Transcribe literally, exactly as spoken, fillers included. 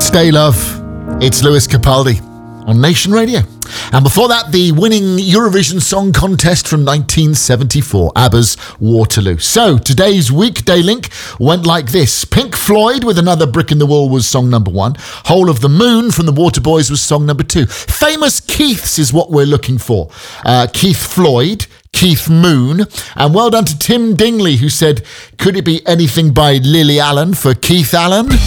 Stay Love. It's Lewis Capaldi on Nation Radio. And before that, the winning Eurovision Song Contest from nineteen seventy-four, ABBA's Waterloo. So, today's weekday link went like this. Pink Floyd with Another Brick in the Wall was song number one. Whole of the Moon from the Waterboys was song number two. Famous Keiths is what we're looking for. Uh, Keith Floyd, Keith Moon, and well done to Tim Dingley, who said, could it be anything by Lily Allen for Keith Allen?